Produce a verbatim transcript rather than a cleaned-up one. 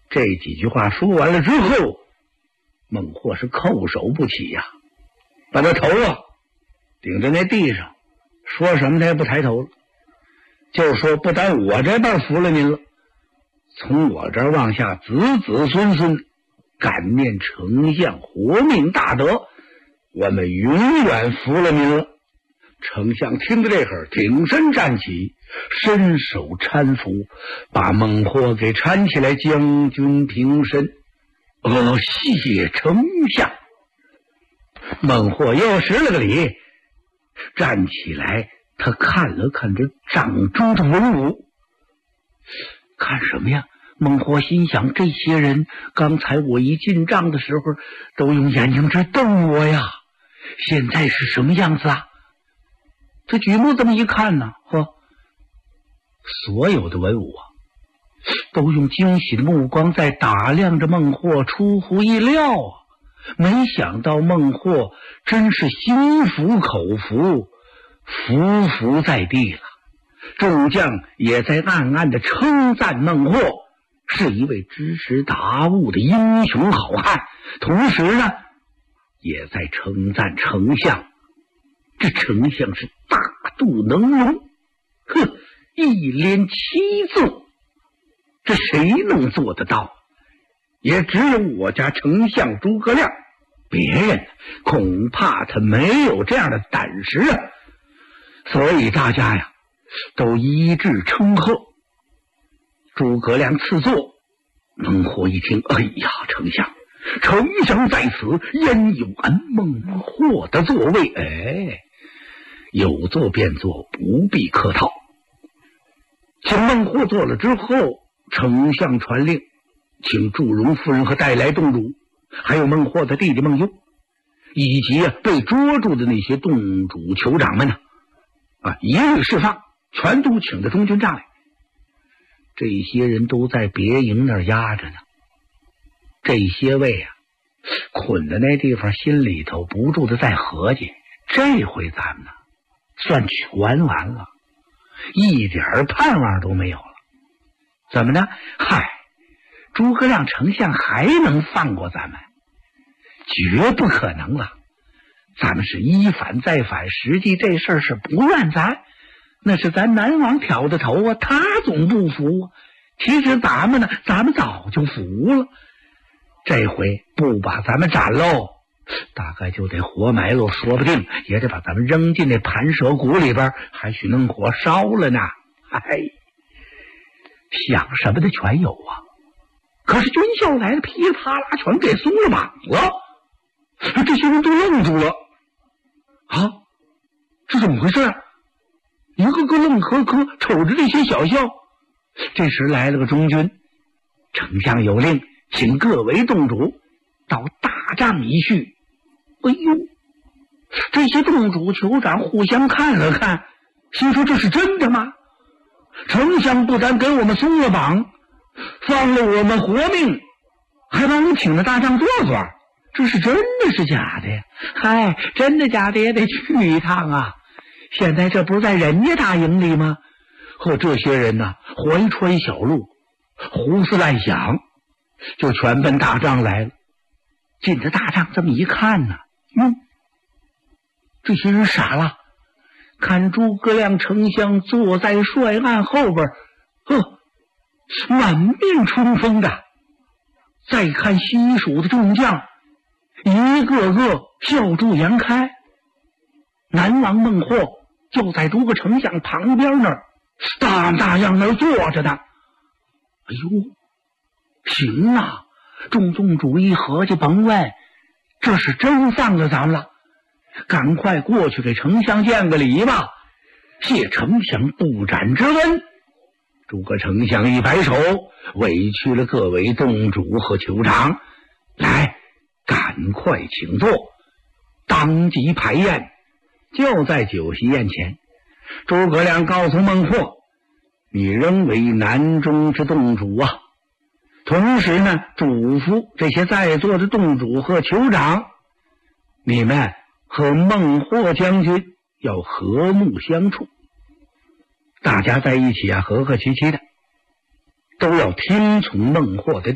这几句话说完了之后，孟获是叩首不起呀、啊，把他头啊顶在那地上，说什么他也不抬头了，就说不但我这边服了您了，从我这儿往下子子孙孙感念丞相活命大德，我们永远服了您了。丞相听到这会儿，挺身站起，伸手搀扶，把孟获给搀起来，将军平身。呃，谢丞相。孟获又施了个礼，站起来，他看了看这帐中的文武，看什么呀？孟获心想，这些人刚才我一进帐的时候都用眼睛直瞪我呀，现在是什么样子啊？这举目这么一看呢，呵，所有的文武啊都用惊喜的目光在打量着孟获，出乎意料啊！没想到孟获真是心服口服，伏伏在地了。众将也在暗暗的称赞孟获是一位知识达悟的英雄好汉，同时呢也在称赞丞相，这丞相是大度能容，哼，一连七纵，这谁能做得到？也只有我家丞相诸葛亮，别人恐怕他没有这样的胆识啊。所以大家呀都一致称贺。诸葛亮赐座，孟获一听，哎呀，丞相，丞相在此，焉有俺孟获的座位？哎，有座便坐，不必客套。请孟获坐了之后，丞相传令，请祝融夫人和带来洞主，还有孟获的弟弟孟优，以及啊被捉住的那些洞主酋长们呢，啊，一律释放，全都请到中军帐来。这些人都在别营那儿压着呢。这些位啊，捆在那地方，心里头不住的在合计，这回咱们呢算全完了，一点盼望都没有了。怎么呢？嗨，诸葛亮丞相还能放过咱们？绝不可能了。咱们是一反再反，实际这事儿是不怨咱，那是咱南王挑的头啊，他总不服啊。其实咱们呢，咱们早就服了。这回不把咱们斩喽，大概就得活埋喽，说不定也得把咱们扔进那盘蛇谷里边，还许弄火烧了呢。哎，想什么的全有啊。可是军校来了，噼里啪啦全给松了绑了。这些人都愣住了。啊，这怎么回事？一个个愣呵呵瞅着这些小校。这时来了个中军，丞相有令，请各为洞主到大帐一叙。哎呦，这些洞主酋长互相看了看，心说这是真的吗？丞相不但给我们松了绑，放了我们活命，还把我们请到大帐坐坐，这是真的是假的呀？嗨，真的假的也得去一趟啊！现在这不是在人家大营里吗？和这些人呢，怀揣小路，胡思乱想，就全奔大帐来了。进了大帐这么一看呢，哟，这些人傻了，看诸葛亮丞相坐在帅案后边，呵，满面春风的。再看西蜀的众将，一个个笑逐颜开。南王孟获就在诸葛丞相旁边那儿，大大样那儿坐着的。哎呦，行啊！众宗主一合计，甭问，这是真放了咱们了。赶快过去给丞相见个礼吧，谢丞相不斩之恩。诸葛丞相一摆手，委屈了各位洞主和酋长，来，赶快请坐。当即排宴，就在酒席宴前，诸葛亮告诉孟获，你仍为南中之洞主啊。同时呢，嘱咐这些在座的洞主和酋长，你们和孟获将军要和睦相处，大家在一起啊，和和气气的，都要听从孟获的